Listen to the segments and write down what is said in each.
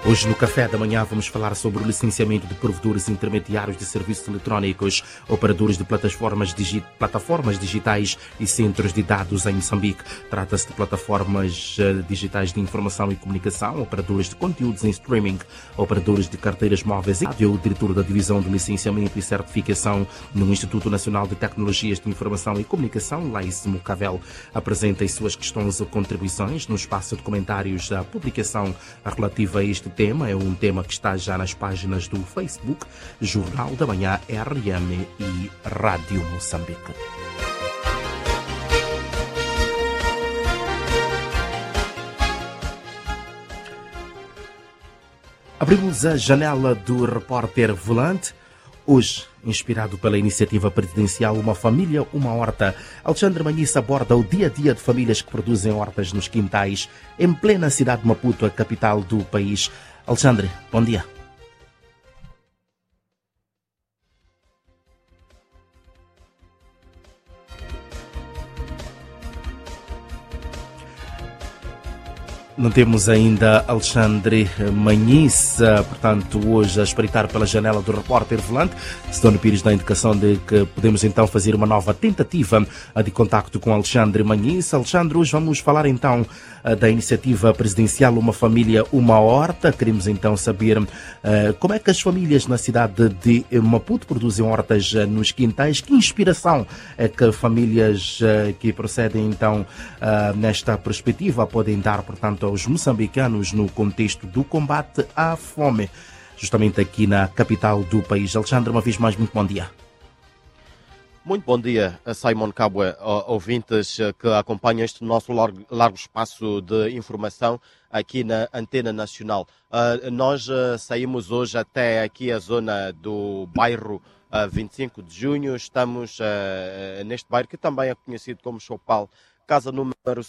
Hoje no Café da Manhã vamos falar sobre o licenciamento de provedores intermediários de serviços eletrónicos, operadores de plataformas digitais e centros de dados em Moçambique. Trata-se de plataformas digitais de informação e comunicação, operadores de conteúdos em streaming, operadores de carteiras móveis e rádio. O diretor da Divisão de Licenciamento e Certificação no Instituto Nacional de Tecnologias de Informação e Comunicação, Laís Mucavel, apresenta as suas questões ou contribuições no espaço de comentários da publicação relativa a este tema. É um tema que está já nas páginas do Facebook, Jornal da Manhã, RM e Rádio Moçambique. Abrimos a janela do repórter volante. Hoje, inspirado pela iniciativa presidencial Uma Família, Uma Horta, Alexandre Manhissa aborda o dia-a-dia de famílias que produzem hortas nos quintais, em plena cidade de Maputo, a capital do país. Alexandre, bom dia. Não temos ainda Alexandre Manhissa, portanto, hoje a espreitar pela janela do repórter volante. Sidónio Pires dá a indicação de que podemos então fazer uma nova tentativa de contacto com Alexandre Manhissa. Alexandre, hoje vamos falar então da iniciativa presidencial Uma Família, Uma Horta. Queremos então saber como é que as famílias na cidade de Maputo produzem hortas nos quintais. Que inspiração é que famílias que procedem então nesta perspectiva podem dar, portanto, aos moçambicanos no contexto do combate à fome, justamente aqui na capital do país. Alexandre, uma vez mais, muito bom dia. Muito bom dia, Simon Cabua, ouvintes que acompanham este nosso largo espaço de informação aqui na Antena Nacional. Nós saímos hoje até aqui a zona do bairro 25 de Junho. Estamos neste bairro que também é conhecido como Chopal, casa número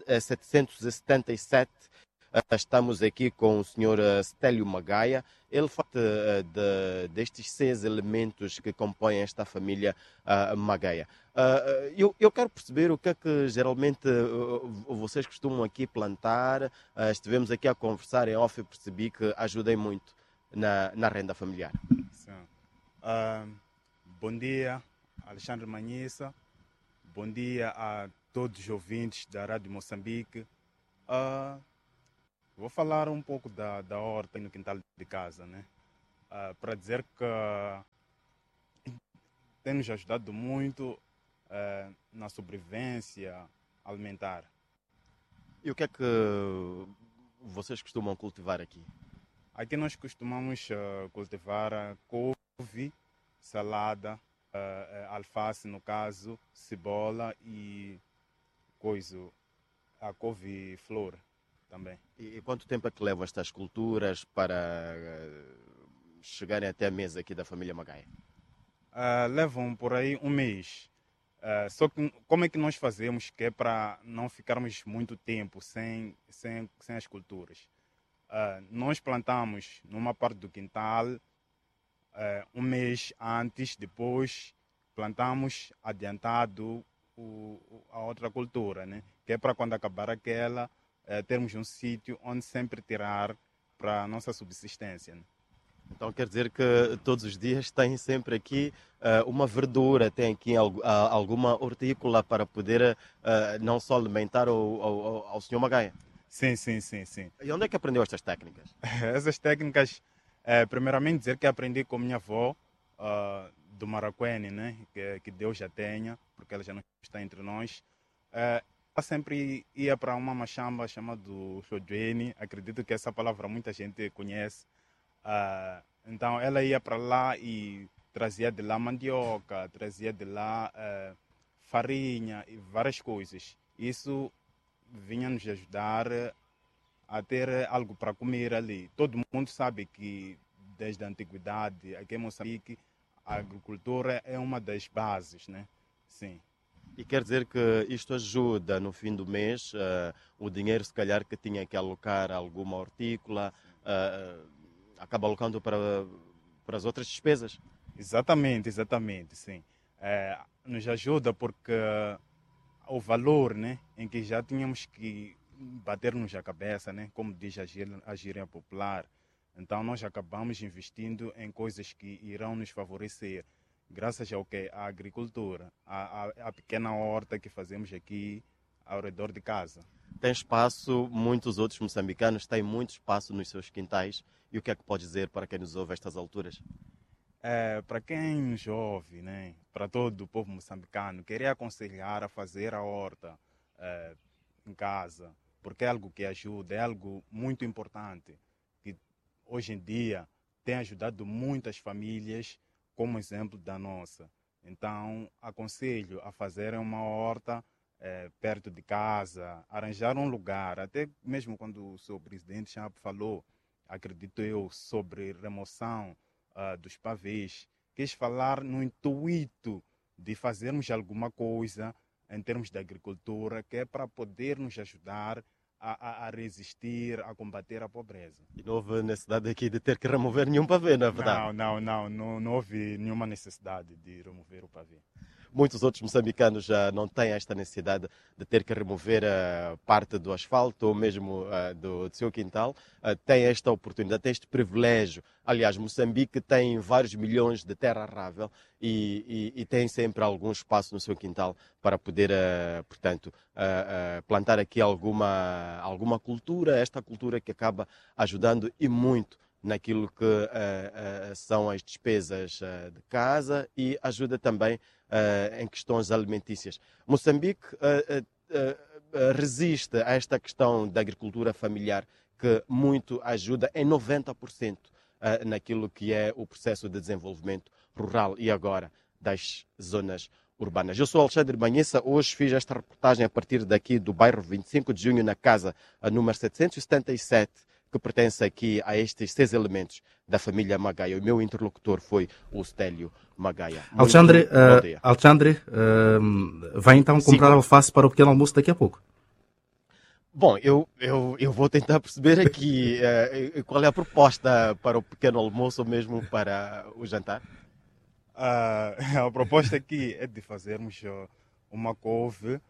777. Estamos aqui com o Sr. Stélio Magaia. Ele fala destes 6 elementos que compõem esta família Magaia. Eu quero perceber o que é que geralmente vocês costumam aqui plantar. Estivemos aqui a conversar em off e percebi que ajudem muito na renda familiar. Bom dia, Alexandre Manhissa. Bom dia a todos os ouvintes da Rádio Moçambique. Vou falar um pouco da horta no quintal de casa, né? Para dizer que tem nos ajudado muito na sobrevivência alimentar. E o que é que vocês costumam cultivar aqui? Aqui nós costumamos cultivar couve, salada, alface no caso, cebola e a couve-flor também. E quanto tempo é que levam estas culturas para chegarem até a mesa aqui da família Magaia? Levam por aí um mês. Só que como é que nós fazemos que é para não ficarmos muito tempo sem as culturas? Nós plantamos numa parte do quintal um mês antes, depois plantamos adiantado a outra cultura, né? Que é para quando acabar aquela, termos um sítio onde sempre tirar para a nossa subsistência, né? Então quer dizer que todos os dias tem sempre aqui uma verdura, tem aqui alguma hortícola para poder não só alimentar ao Sr. Magaia? Sim. E onde é que aprendeu estas técnicas? Essas técnicas, primeiramente dizer que aprendi com minha avó do Maracuene, né? Que Deus já tenha, porque ela já não está entre nós. Ela sempre ia para uma machamba chamada Xojuene. Acredito que essa palavra muita gente conhece. Então ela ia para lá e trazia de lá mandioca, trazia de lá farinha e várias coisas. Isso vinha nos ajudar a ter algo para comer ali. Todo mundo sabe que desde a antiguidade aqui em Moçambique a agricultura é uma das bases, né? Sim. E quer dizer que isto ajuda no fim do mês, o dinheiro se calhar que tinha que alocar alguma hortícola, acaba alocando para as outras despesas. Exatamente, sim. Nos ajuda porque o valor, né, em que já tínhamos que bater-nos a cabeça, né? Como diz a gíria popular. Então nós acabamos investindo em coisas que irão nos favorecer, graças ao que? À agricultura, à pequena horta que fazemos aqui ao redor de casa. Tem espaço, muitos outros moçambicanos têm muito espaço nos seus quintais. E o que é que pode dizer para quem nos ouve a estas alturas? Para quem nos ouve, né? Para todo o povo moçambicano, queria aconselhar a fazer a horta em casa, porque é algo que ajuda, é algo muito importante, que hoje em dia tem ajudado muitas famílias, como exemplo da nossa. Então, aconselho a fazer uma horta perto de casa, arranjar um lugar, até mesmo quando o seu presidente já falou, acredito eu, sobre remoção dos pavês, quis falar no intuito de fazermos alguma coisa em termos de agricultura, que é para poder nos ajudar a resistir, a combater a pobreza. E não houve necessidade aqui de ter que remover nenhum pavê, na verdade? Não houve nenhuma necessidade de remover o pavê. Muitos outros moçambicanos já não têm esta necessidade de ter que remover parte do asfalto ou mesmo do seu quintal. Têm esta oportunidade, têm este privilégio. Aliás, Moçambique tem vários milhões de terra arável e tem sempre algum espaço no seu quintal para poder, portanto, plantar aqui alguma cultura, esta cultura que acaba ajudando e muito naquilo que são as despesas de casa e ajuda também em questões alimentícias. Moçambique resiste a esta questão da agricultura familiar que muito ajuda em 90% naquilo que é o processo de desenvolvimento rural e agora das zonas urbanas. Eu sou Alexandre Manhissa, hoje fiz esta reportagem a partir daqui do bairro 25 de Junho, na casa número 777, que pertence aqui a estes 6 elementos da família Magaia. O meu interlocutor foi o Stélio Magaia. Alexandre, vai então comprar alface para o pequeno almoço daqui a pouco. Bom, eu vou tentar perceber aqui qual é a proposta para o pequeno almoço ou mesmo para o jantar. A proposta aqui é de fazermos uma couve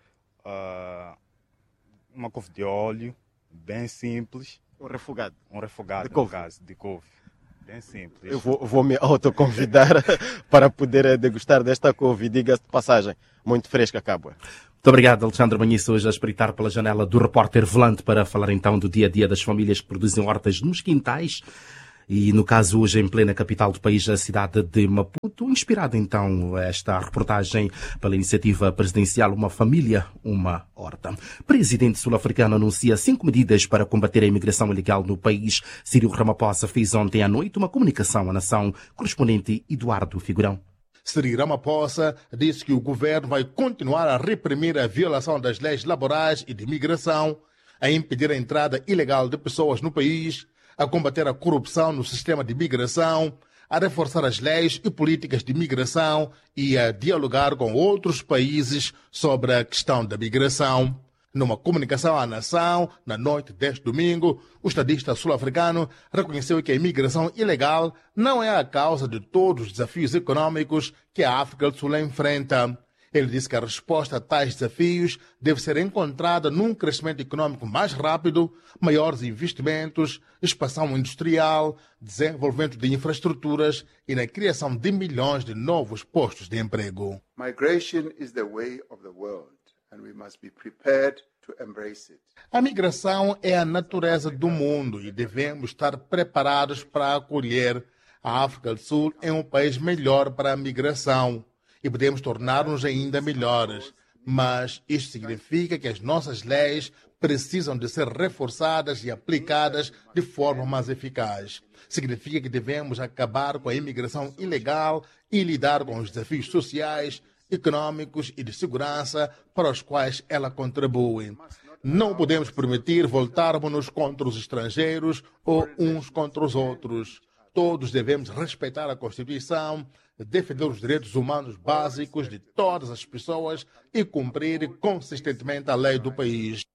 de óleo, bem simples. Um refogado De couve. No caso, de couve. Bem simples. Eu vou me autoconvidar para poder degustar desta couve. Diga-se de passagem, muito fresca, Cábua. Muito obrigado, Alexandre Manhissa, hoje a espreitar pela janela do Repórter Volante para falar então do dia a dia das famílias que produzem hortas nos quintais. E, no caso, hoje em plena capital do país, a cidade de Maputo, inspirada então esta reportagem pela iniciativa presidencial Uma Família, Uma Horta. Presidente sul-africano anuncia 5 medidas para combater a imigração ilegal no país. Cyril Ramaphosa fez ontem à noite uma comunicação à nação. Correspondente Eduardo Figurão. Cyril Ramaphosa disse que o governo vai continuar a reprimir a violação das leis laborais e de imigração, a impedir a entrada ilegal de pessoas no país, a combater a corrupção no sistema de migração, a reforçar as leis e políticas de migração e a dialogar com outros países sobre a questão da migração. Numa comunicação à nação, na noite deste domingo, o estadista sul-africano reconheceu que a imigração ilegal não é a causa de todos os desafios econômicos que a África do Sul enfrenta. Ele disse que a resposta a tais desafios deve ser encontrada num crescimento econômico mais rápido, maiores investimentos, expansão industrial, desenvolvimento de infraestruturas e na criação de milhões de novos postos de emprego. Migration is the way of the world, and we must be prepared to embrace it. A migração é a natureza do mundo e devemos estar preparados para acolher. A África do Sul é um país melhor para a migração e podemos tornar-nos ainda melhores. Mas isto significa que as nossas leis precisam de ser reforçadas e aplicadas de forma mais eficaz. Significa que devemos acabar com a imigração ilegal e lidar com os desafios sociais, econômicos e de segurança para os quais ela contribui. Não podemos permitir voltarmos-nos contra os estrangeiros ou uns contra os outros. Todos devemos respeitar a Constituição, defender os direitos humanos básicos de todas as pessoas e cumprir consistentemente a lei do país.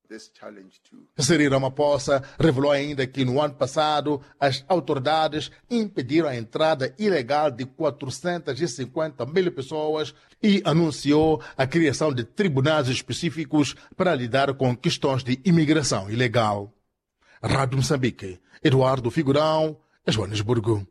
this challenge too. Cyril Ramaphosa revelou ainda que no ano passado as autoridades impediram a entrada ilegal de 450 mil pessoas e anunciou a criação de tribunais específicos para lidar com questões de imigração ilegal. Rádio Moçambique, Eduardo Figurão, Joanesburgo.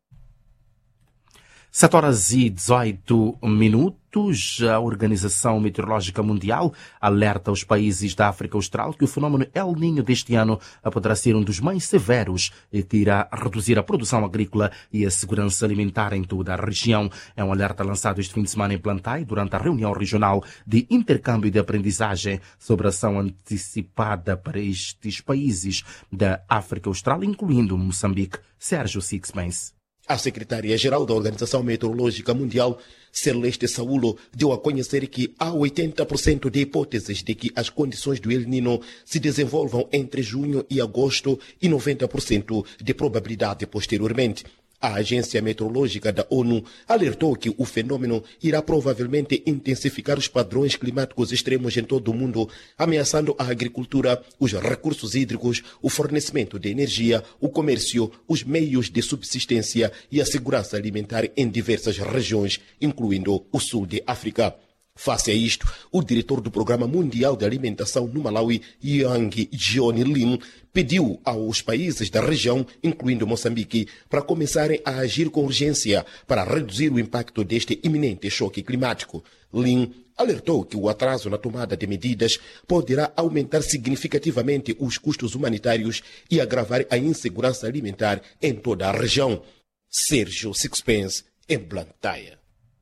7h18. A Organização Meteorológica Mundial alerta os países da África Austral que o fenômeno El Niño deste ano poderá ser um dos mais severos e que irá reduzir a produção agrícola e a segurança alimentar em toda a região. É um alerta lançado este fim de semana em Plantai durante a reunião regional de intercâmbio de aprendizagem sobre a ação antecipada para estes países da África Austral, incluindo Moçambique. Sérgio Sixpence. A secretária-geral da Organização Meteorológica Mundial, Celeste Saulo, deu a conhecer que há 80% de hipóteses de que as condições do El Niño se desenvolvam entre junho e agosto e 90% de probabilidade posteriormente. A Agência Meteorológica da ONU alertou que o fenômeno irá provavelmente intensificar os padrões climáticos extremos em todo o mundo, ameaçando a agricultura, os recursos hídricos, o fornecimento de energia, o comércio, os meios de subsistência e a segurança alimentar em diversas regiões, incluindo o sul de África. Face a isto, o diretor do Programa Mundial de Alimentação no Malawi, Yang Johnny Lim, pediu aos países da região, incluindo Moçambique, para começarem a agir com urgência para reduzir o impacto deste iminente choque climático. Lim alertou que o atraso na tomada de medidas poderá aumentar significativamente os custos humanitários e agravar a insegurança alimentar em toda a região. Sérgio Sixpence, em Blantyre.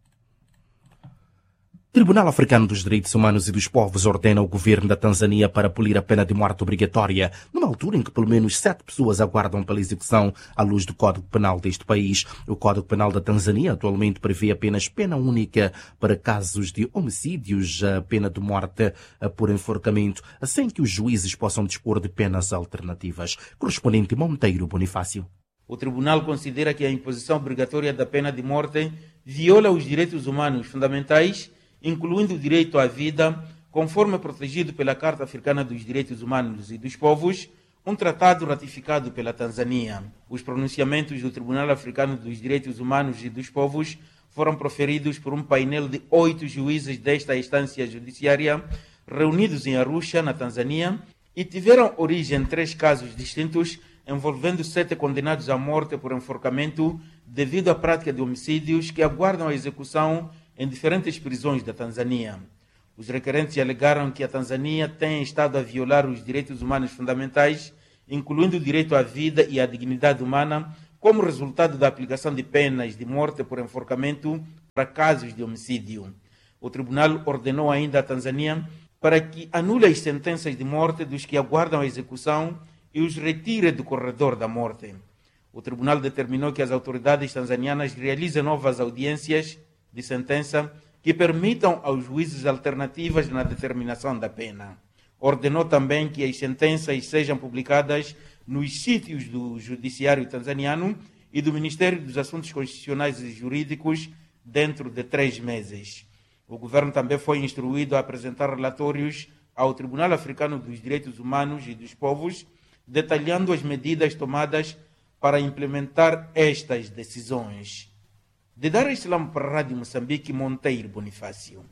Tribunal Africano dos Direitos Humanos e dos Povos ordena ao governo da Tanzânia para abolir a pena de morte obrigatória, numa altura em que pelo menos 7 pessoas aguardam pela execução à luz do Código Penal deste país. O Código Penal da Tanzânia atualmente prevê apenas pena única para casos de homicídios, a pena de morte por enforcamento, sem que os juízes possam dispor de penas alternativas. Correspondente Monteiro Bonifácio. O tribunal considera que a imposição obrigatória da pena de morte viola os direitos humanos fundamentais, incluindo o direito à vida, conforme protegido pela Carta Africana dos Direitos Humanos e dos Povos, um tratado ratificado pela Tanzânia. Os pronunciamentos do Tribunal Africano dos Direitos Humanos e dos Povos foram proferidos por um painel de 8 juízes desta instância judiciária, reunidos em Arusha, na Tanzânia, e tiveram origem em 3 casos distintos, envolvendo 7 condenados à morte por enforcamento devido à prática de homicídios que aguardam a execução em diferentes prisões da Tanzânia. Os requerentes alegaram que a Tanzânia tem estado a violar os direitos humanos fundamentais, incluindo o direito à vida e à dignidade humana, como resultado da aplicação de penas de morte por enforcamento para casos de homicídio. O tribunal ordenou ainda à Tanzânia para que anule as sentenças de morte dos que aguardam a execução e os retire do corredor da morte. O tribunal determinou que as autoridades tanzanianas realizem novas audiências de sentença que permitam aos juízes alternativas na determinação da pena. Ordenou também que as sentenças sejam publicadas nos sítios do Judiciário tanzaniano e do Ministério dos Assuntos Constitucionais e Jurídicos dentro de 3 meses. O governo também foi instruído a apresentar relatórios ao Tribunal Africano dos Direitos Humanos e dos Povos, detalhando as medidas tomadas para implementar estas decisões. De Dar es Salaam para a Rádio Moçambique, Monteiro Bonifácio.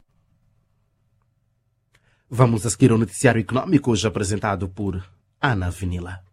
Vamos a seguir ao noticiário econômico, hoje apresentado por Ana Vinila.